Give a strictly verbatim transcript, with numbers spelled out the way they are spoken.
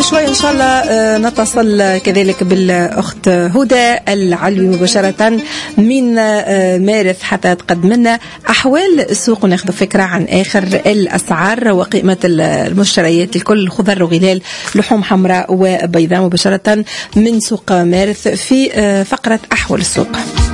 شوي إن شاء الله نتصل كذلك بالأخت هدى العلوي مباشرة من مارث حتى تقدم لنا أحوال السوق وناخذ فكرة عن آخر الأسعار وقيمة المشتريات لكل خضر وغلال لحوم حمراء وبيضاء مباشرة من سوق مارث في فقرة أحوال السوق.